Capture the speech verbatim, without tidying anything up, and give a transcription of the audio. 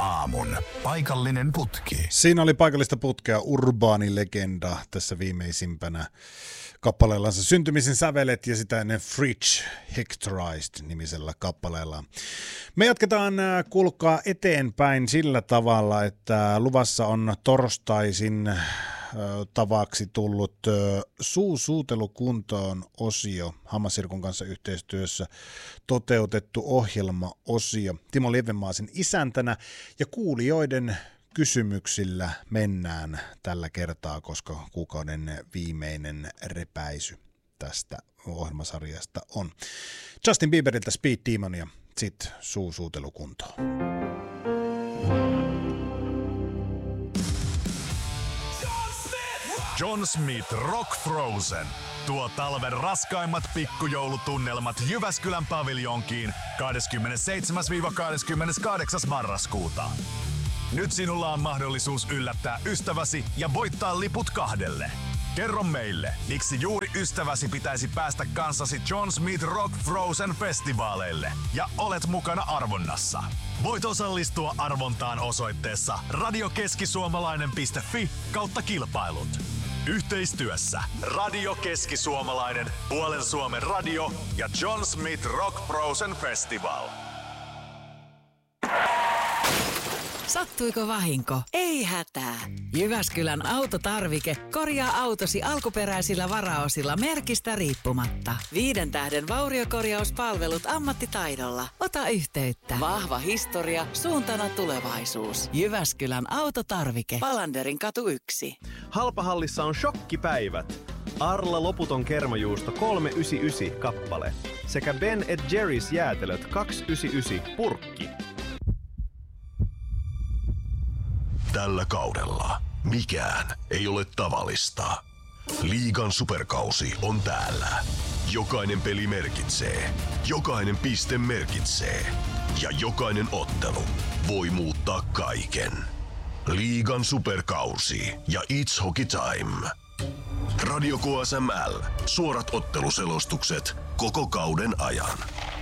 aamun paikallinen putki. Siinä oli paikallista putkea urbaani legenda tässä viimeisimpänä kappaleellansa Syntymisen sävelet ja sitä ennen Fridge Hectorized nimisellä kappaleella. Me jatketaan kuulkaa eteenpäin sillä tavalla, että luvassa on torstaisin tavaksi tullut Suusuutelukuntoon osio, Hammassirkun kanssa yhteistyössä toteutettu ohjelmaosio. Timo Lievenmaa sen isäntänä ja kuulijoiden kysymyksillä mennään tällä kertaa, koska kuukauden viimeinen repäisy tästä ohjelmasarjasta on. Justin Bieberiltä Speed Demon ja sitten Suusuutelukuntoon. John Smith Rock Frozen tuo talven raskaimmat pikkujoulutunnelmat Jyväskylän paviljonkiin kahdeskymmenesseitsemäs kahdeskymmeneskahdeksas marraskuuta. Nyt sinulla on mahdollisuus yllättää ystäväsi ja voittaa liput kahdelle. Kerro meille, miksi juuri ystäväsi pitäisi päästä kanssasi John Smith Rock Frozen festivaaleille ja olet mukana arvonnassa. Voit osallistua arvontaan osoitteessa radiokeskisuomalainen piste fi kautta kilpailut. Yhteistyössä Radio Keski-Suomalainen, Puolen Suomen radio ja John Smith Rock Frozen Festival. Sattuiko vahinko? Ei hätää. Jyväskylän autotarvike korjaa autosi alkuperäisillä varaosilla merkistä riippumatta. Viiden tähden vauriokorjauspalvelut ammattitaidolla. Ota yhteyttä. Vahva historia, suuntana tulevaisuus. Jyväskylän autotarvike. Palanderin katu yksi. Halpahallissa on shokkipäivät. Arla loputon kermajuusto kolme yhdeksänkymmentäyhdeksän kappale sekä Ben and Jerry's jäätelöt kaksi yhdeksänkymmentäyhdeksän purkki. Tällä kaudella mikään ei ole tavallista. Liigan superkausi on täällä. Jokainen peli merkitsee, jokainen piste merkitsee ja jokainen ottelu voi muuttaa kaiken. Liigan superkausi ja It's Hockey Time. Radio K S M L. Suorat otteluselostukset koko kauden ajan.